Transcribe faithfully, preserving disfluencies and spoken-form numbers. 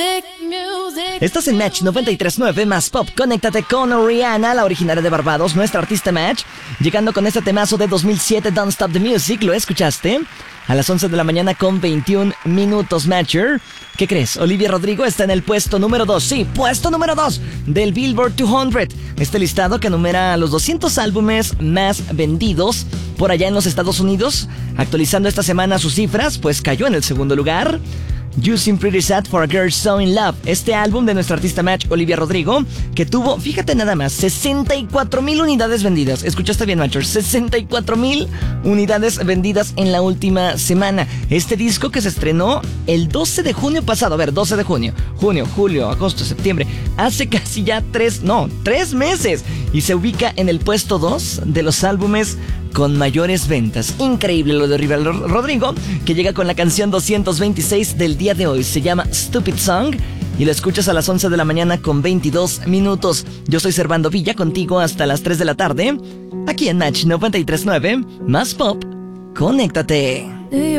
music, music. Estás en Match noventa y tres punto nueve más pop. Conéctate con Rihanna, la originaria de Barbados, nuestra artista Match, llegando con este temazo de dos mil siete, Don't Stop the Music. ¿Lo escuchaste? A las once de la mañana con veintiún minutos, Matcher. ¿Qué crees? Olivia Rodrigo está en el puesto número dos. Sí, puesto número dos del Billboard doscientos. Este listado que enumera los doscientos álbumes más vendidos por allá en los Estados Unidos. Actualizando esta semana sus cifras, pues cayó en el segundo lugar You Seem Pretty Sad for a Girl So In Love, este álbum de nuestra artista Match, Olivia Rodrigo, que tuvo, fíjate nada más, sesenta y cuatro mil unidades vendidas. Escuchaste bien, Matcher, sesenta y cuatro mil unidades vendidas en la última semana. Este disco que se estrenó el doce de junio pasado, a ver, doce de junio, junio, julio, agosto, septiembre, hace casi ya tres, no, tres meses, y se ubica en el puesto dos de los álbumes con mayores ventas. Increíble lo de Olivia Rodrigo, que llega con la canción doscientos veintiséis del día de hoy. Se llama Stupid Song y lo escuchas a las once de la mañana con veintidós minutos. Yo soy Servando Villa, contigo hasta las tres de la tarde, aquí en Match noventa y tres punto nueve, más pop. Conéctate.